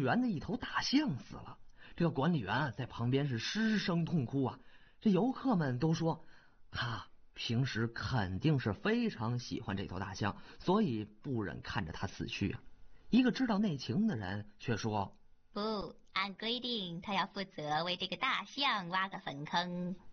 园的一头大象死了，这个管理员在旁边是失声痛哭啊。这游客们都说，他平时肯定是非常喜欢这头大象，所以不忍看着它死去啊。一个知道内情的人却说， 不，按规定他要负责为这个大象挖个坟坑。